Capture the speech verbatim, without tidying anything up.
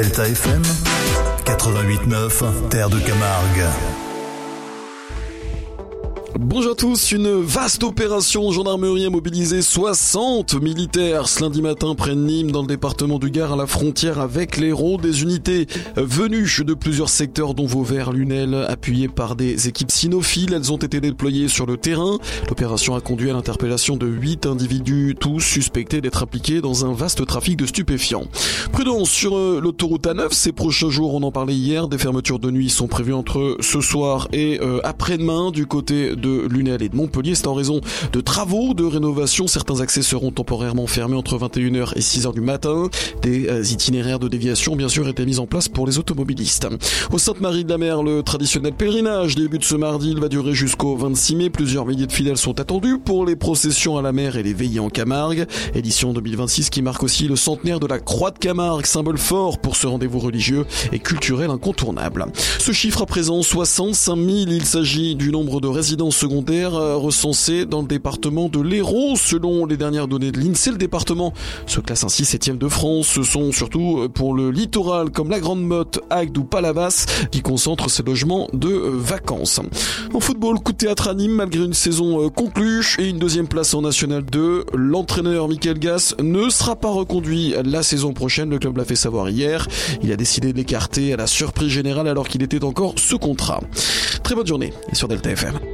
Delta F M quatre-vingt-huit neuf, Terre de Camargue. Bonjour à tous, une vaste opération gendarmerie a mobilisé soixante militaires ce lundi matin près de Nîmes dans le département du Gard à la frontière avec l'Hérault. Des unités venues de plusieurs secteurs dont Vauvert, Lunel, appuyées par des équipes cynophiles. Elles ont été déployées sur le terrain. L'opération a conduit à l'interpellation de huit individus, tous suspectés d'être impliqués dans un vaste trafic de stupéfiants. Prudence sur l'autoroute A neuf, ces prochains jours, on en parlait hier, des fermetures de nuit sont prévues entre ce soir et euh, après-demain du côté de Lunel et de Montpellier. C'est en raison de travaux de rénovation. Certains accès seront temporairement fermés entre vingt et une heures et six heures du matin. Des euh, itinéraires de déviation, bien sûr, étaient mis en place pour les automobilistes. Au Sainte-Marie-de-la-Mer, le traditionnel pèlerinage débute ce mardi. Il va durer jusqu'au vingt-six mai. Plusieurs milliers de fidèles sont attendus pour les processions à la mer et les veillées en Camargue. Édition deux mille vingt-six qui marque aussi le centenaire de la Croix de Camargue, symbole fort pour ce rendez-vous religieux et culturel incontournable. Ce chiffre à présent, soixante-cinq mille. Il s'agit du nombre de résidences secondaires recensés dans le département de l'Hérault. Selon les dernières données de l'INSEE, le département se classe ainsi septième de France. Ce sont surtout pour le littoral comme la Grande Motte, Agde ou Palavas qui concentrent ces logements de vacances. En football, coup de théâtre à Nîmes malgré une saison conclue et une deuxième place en National deux. L'entraîneur Michael Gass ne sera pas reconduit la saison prochaine. Le club l'a fait savoir hier. Il a décidé de l'écarter à la surprise générale alors qu'il était encore sous contrat. Très bonne journée et sur Delta F M.